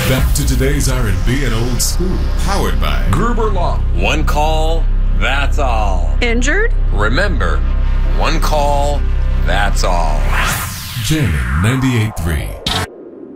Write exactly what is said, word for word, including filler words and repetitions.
Back to today's R and B and old school. Powered by Gruber Law. One call, that's all. Injured? Remember, one call, that's all. Jamming ninety-eight point three.